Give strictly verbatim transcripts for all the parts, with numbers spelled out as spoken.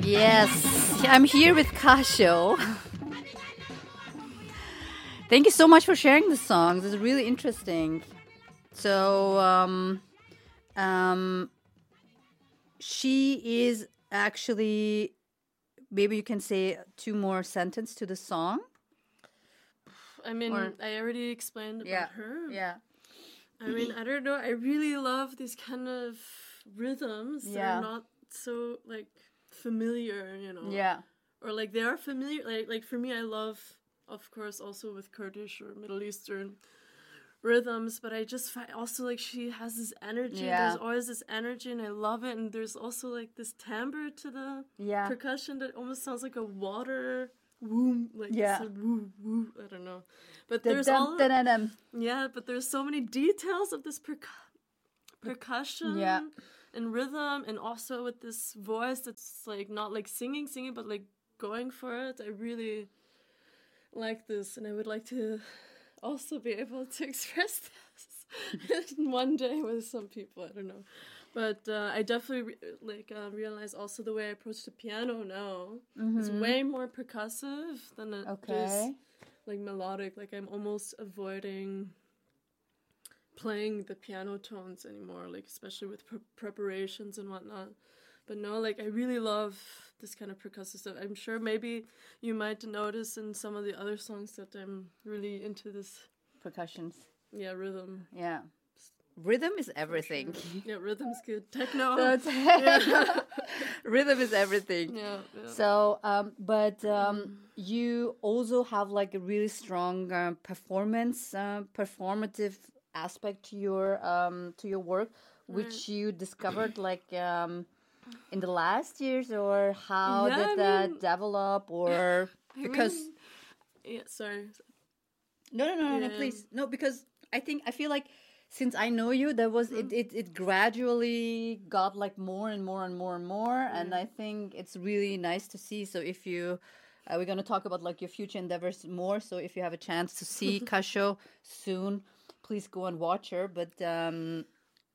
Yes, I'm here with Casio. Thank you so much for sharing the songs. It's really interesting. So, um, um, she is actually, maybe you can say two more sentences to the song. I mean, Or- I already explained about Yeah, her. yeah, I mean, I don't know. I really love these kind of rhythms that Yeah. are not so like familiar, you know. yeah, Or like they are familiar. Like like for me, I love, of course, also with Kurdish or Middle Eastern rhythms. But I just find also like she has this energy. Yeah. There's always this energy, and I love it. And there's also like this timbre to the yeah. percussion that almost sounds like a water woo, like Yeah. it's a woo woo. I don't know, but Da- there's dum, all da- da- dum. yeah, but there's so many details of this percu- percussion Yeah. and rhythm, and also with this voice that's like not like singing, singing, but like going for it. I really like this, and I would like to also be able to express this in one day with some people. I don't know, but uh, I definitely re- like uh, realize also the way I approach the piano now is way more percussive than it is Okay. like melodic. Like I'm almost avoiding playing the piano tones anymore, like especially with pre- preparations and whatnot. But no, like I really love this kind of percussive stuff. I'm sure maybe you might notice in some of the other songs that I'm really into this, Percussions. yeah, rhythm. Yeah. Rhythm is everything. Yeah, rhythm's good. Techno. That's yeah. Rhythm is everything. yeah, yeah. So, um, but um, you also have like a really strong uh, performance, uh, performative aspect to your um, to your work, which you discovered like um, in the last years, or how Yeah, did I that mean- develop, or I because mean- yeah, sorry. no, no, no, no, no, Yeah. please, no, because I think I feel like since I know you, there was it, it, it gradually got like more and more and more and more, and I think it's really nice to see. So if you, uh, we're gonna talk about like your future endeavors more. So if you have a chance to see Casio soon, please go and watch her. But um,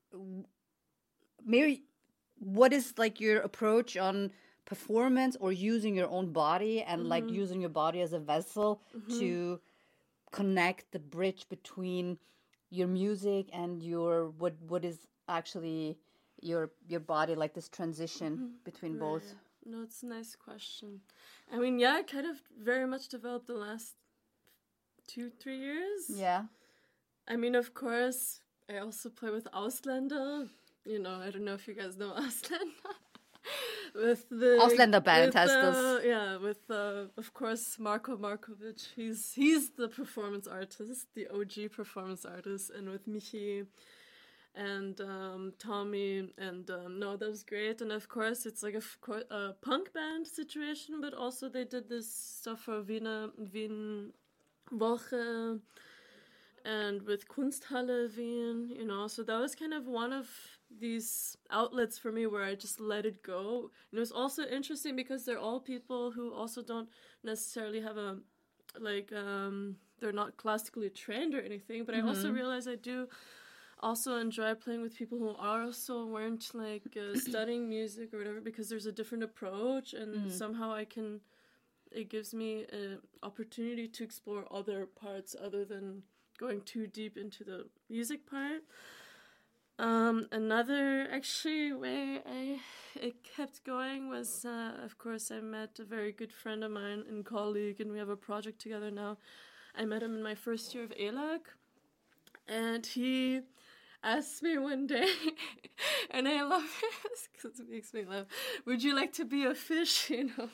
maybe what is like your approach on performance or using your own body and like using your body as a vessel to connect the bridge between your music and your what what is actually your your body, like this transition between both. Right. No, it's a nice question. I mean, yeah, I kind of very much developed the last two, three years. Yeah. I mean, of course, I also play with Ausländer. You know, I don't know if you guys know Ausländer. with the Ausländerband with, heißt uh, das. Yeah, with uh, of course Marko Markovic. He's he's the performance artist, the O G performance artist, and with Michi and um, Tommy, and um, no, that was great. And of course, it's like a, f- co- a punk band situation, but also they did this stuff for Wiener Wien Woche and with Kunsthalle Wien, you know. So that was kind of one of these outlets for me where I just let it go. And it was also interesting because they're all people who also don't necessarily have a like um they're not classically trained or anything, but I also realized I do also enjoy playing with people who also weren't like uh, studying music or whatever, because there's a different approach, and somehow I can it gives me an opportunity to explore other parts other than going too deep into the music part. Um, another actually way I it kept going was, uh, of course, I met a very good friend of mine and colleague, and we have a project together now. I met him in my first year of A L A C, and he asked me one day, and I love this because it makes me laugh. Would you like to be a fish? You know.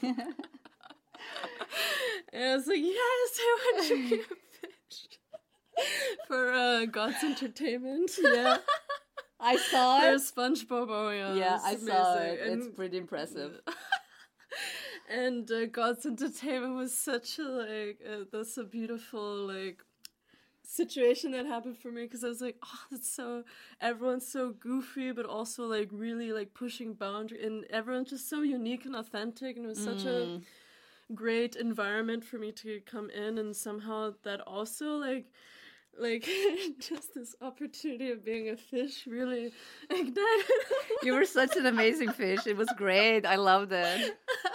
And I was like, yes, I want to be a fish for uh, God's Entertainment. Yeah. I saw For it. SpongeBob, oh yeah. Yeah, it's I saw amazing. it. It's And- pretty impressive. And uh, God's Entertainment was such a like uh, that's a beautiful like situation that happened for me, because I was like, oh, that's so everyone's so goofy, but also like really like pushing boundary, and everyone's just so unique and authentic, and it was such a great environment for me to come in, and somehow that also like like just this opportunity of being a fish really ignited. You were such an amazing fish. It was great. I loved it.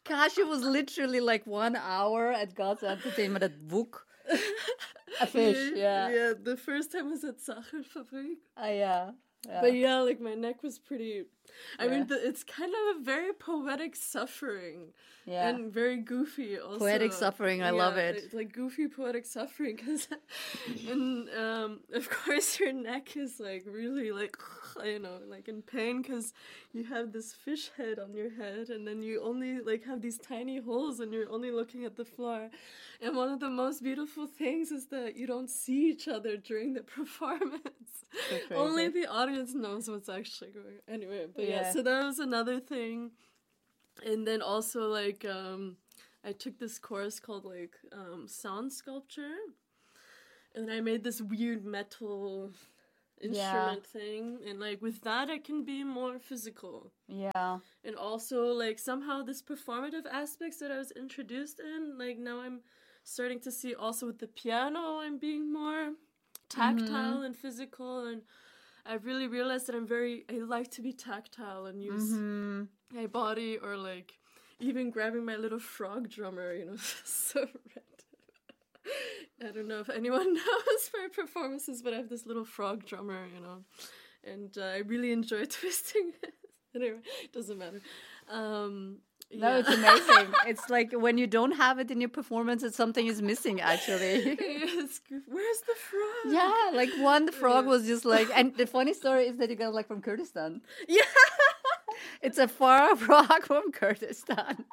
Kashi was literally like one hour at God's Entertainment at Vuk. A fish, yeah. Yeah, the first time was at Sacherfabrik. Uh, yeah. yeah. But yeah, like my neck was pretty. I Yeah. mean, the, it's kind of a very poetic suffering, Yeah. and very goofy. Also, Poetic suffering, I love Yeah, it. Like, like goofy poetic suffering, because, and um, of course your neck is like really like you know like in pain because you have this fish head on your head, and then you only like have these tiny holes, and you're only looking at the floor. And one of the most beautiful things is that you don't see each other during the performance. So Only crazy. the audience knows what's actually going on. Anyway, but yeah. Yeah. so that was another thing. And then also, like, um, I took this course called, like, um, sound sculpture. And I made this weird metal instrument thing. And, like, with that, I can be more physical. Yeah. And also, like, somehow this performative aspects that I was introduced in, like, now I'm starting to see also with the piano, I'm being more tactile Mm-hmm. and physical. And I've really realized that I'm very, I like to be tactile and use Mm-hmm. my body, or, like, even grabbing my little frog drummer, you know, so random. I don't know if anyone knows my performances, but I have this little frog drummer, you know, and uh, I really enjoy twisting it. Anyway, it doesn't matter. Um, No, yeah. it's amazing. It's like when you don't have it in your performance, it's something is missing, actually. Yes, where's the frog? Yeah, like one frog Yeah. was just like, and the funny story is that you got it like from Kurdistan. Yeah. It's a far frog from Kurdistan.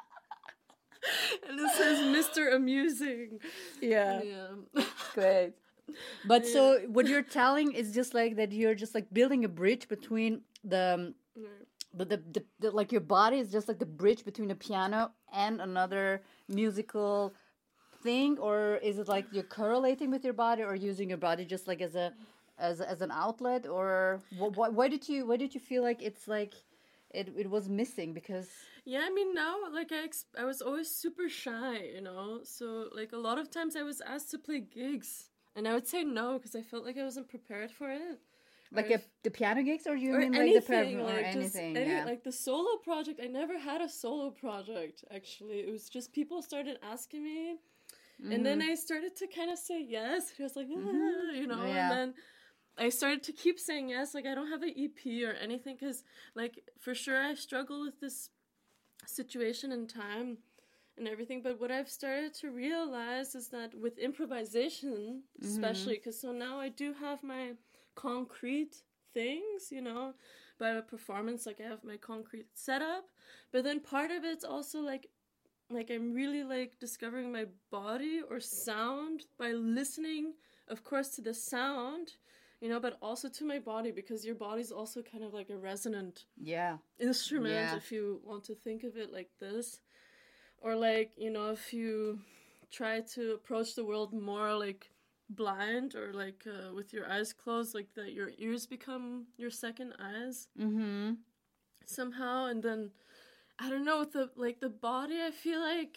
And it says Mister Amusing. Yeah, Yeah. great. But so what you're telling is just like that you're just like building a bridge between the, um, Right. but the, the, the like your body is just like the bridge between a piano and another musical thing, or is it like you're correlating with your body or using your body just like as a as as an outlet, or wh- wh- why did you why did you feel like it's like it it was missing? Because Yeah, I mean, now, like, I, ex- I was always super shy, you know? So, like, a lot of times I was asked to play gigs, and I would say no, because I felt like I wasn't prepared for it. like Or a, the piano gigs, or you or mean like the anything, per- or like, just anything? any, Yeah. like, the solo project. I never had a solo project, actually. It was just people started asking me, and then I started to kind of say yes. He was like, ah, you know, Yeah. and then I started to keep saying yes. Like, I don't have an E P or anything, because, like, for sure I struggle with this situation and time and everything. But what I've started to realize is that with improvisation, especially, because so now I do have my concrete things, you know, by a performance, like I have my concrete setup. But then part of it's also like, like I'm really like discovering my body or sound by listening, of course, to the sound, you know, but also to my body, because your body's also kind of like a resonant Yeah. instrument, Yeah. if you want to think of it like this. Or like, you know, if you try to approach the world more like blind, or like uh, with your eyes closed, like that your ears become your second eyes Mm-hmm. somehow. And then I don't know, with the like the body, I feel like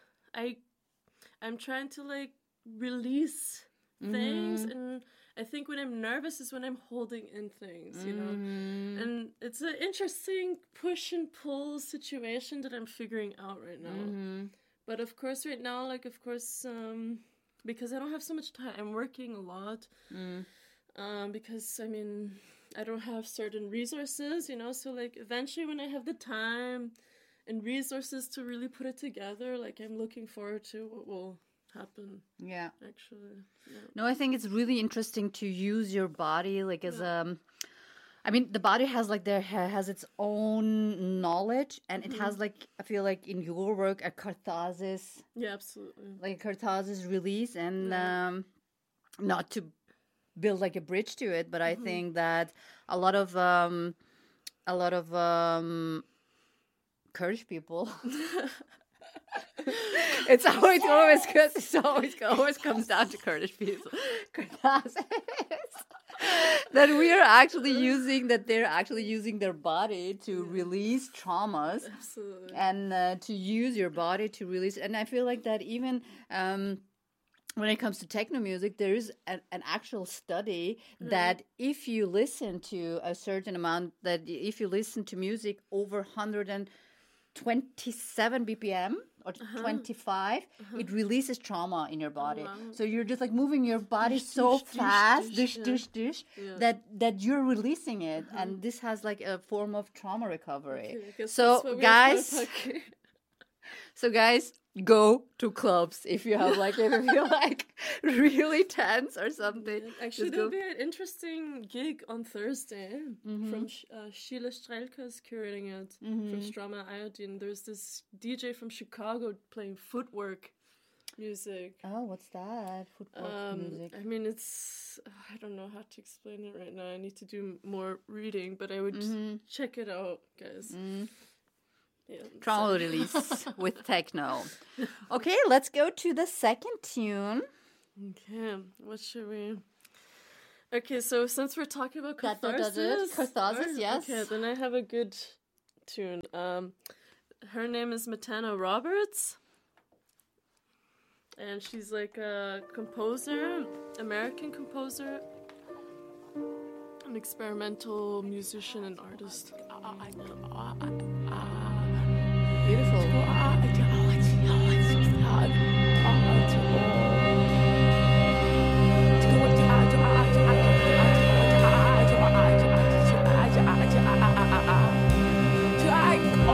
I I'm trying to like release things, and I think when I'm nervous is when I'm holding in things, you know. Mm-hmm. And it's an interesting push and pull situation that I'm figuring out right now. Mm-hmm. But of course, right now, like, of course, um, because I don't have so much time, I'm working a lot. Mm. Um, because, I mean, I don't have certain resources, you know, so, like, eventually when I have the time and resources to really put it together, like, I'm looking forward to what will happen, Yeah. actually. Yeah. No, I think it's really interesting to use your body like as um I mean, the body has like there ha- has its own knowledge, and it has like, I feel like in your work a catharsis, Yeah, absolutely. like a catharsis release, and Yeah. um not to build like a bridge to it, but I think that a lot of um a lot of um Kurdish people it's always always good. It's always always comes down to Kurdish people. Catharsis. That we are actually using that they're actually using their body to release traumas, Absolutely. and uh, to use your body to release. And I feel like that even um, when it comes to techno music, there is an, an actual study that if you listen to a certain amount, that if you listen to music over one hundred twenty-seven B P M or Uh-huh. twenty-five, Uh-huh. it releases trauma in your body. wow. So you're just like moving your body Dish, so dish, dish, fast, dish, dish, yeah. dish, dish, Yeah. that that you're releasing it, and this has like a form of trauma recovery. Okay, I guess So that's what we have guys, for our podcast. so guys, go to clubs if you have like if you feel like really tense or something. Actually, Just there'll go. be an interesting gig on Thursday from Sh- uh, Sheila Strelka is curating it from Strama Iodine. There's this D J from Chicago playing footwork music. Oh, what's that? Footwork Um, music. I mean, it's I don't know how to explain it right now. I need to do more reading, but I would check it out, guys. Yeah, Trauma release with techno. Okay, let's go to the second tune. Okay, what should we? Okay, so since we're talking about Da, da, da, da. catharsis, Catharsis, or- yes. Okay, then I have a good tune. Um, her name is Matana Roberts, and she's like a composer, American composer, an experimental musician and artist.